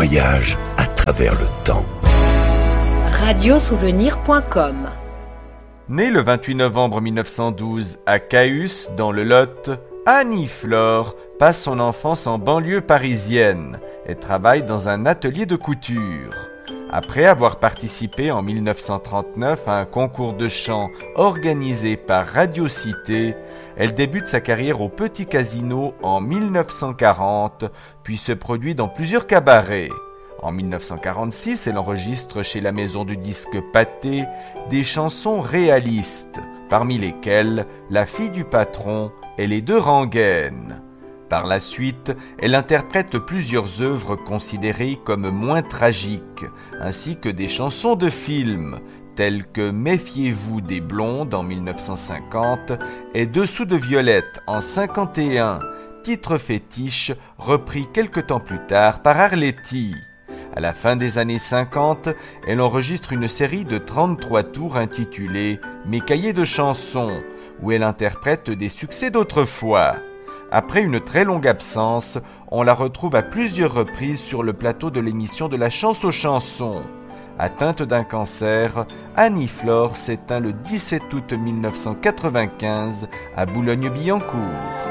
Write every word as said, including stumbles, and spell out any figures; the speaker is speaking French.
voyage à travers le temps. radio souvenir point com. Née le vingt-huit novembre mille neuf cent douze à Cahusse, dans le Lot, Annie Flore passe son enfance en banlieue parisienne et travaille dans un atelier de couture. Après avoir participé en mille neuf cent trente-neuf à un concours de chant organisé par Radio Cité, elle débute sa carrière au Petit Casino en mille neuf cent quarante, puis se produit dans plusieurs cabarets. En mille neuf cent quarante-six, elle enregistre chez la maison de disques Pathé des chansons réalistes, parmi lesquelles La fille du patron et Les deux rengaines. Par la suite, elle interprète plusieurs œuvres considérées comme moins tragiques, ainsi que des chansons de films, telles que Méfiez-vous des blondes en mille neuf cent cinquante et Dessous de Violette en cinquante et un, titre fétiche repris quelque temps plus tard par Arletty. À la fin des années cinquante, elle enregistre une série de trente-trois tours intitulée Mes cahiers de chansons, où elle interprète des succès d'autrefois. Après une très longue absence, on la retrouve à plusieurs reprises sur le plateau de l'émission de la Chance aux chansons. Atteinte d'un cancer, Annie Flore s'éteint le dix-sept août mille neuf cent quatre-vingt-quinze à Boulogne-Billancourt.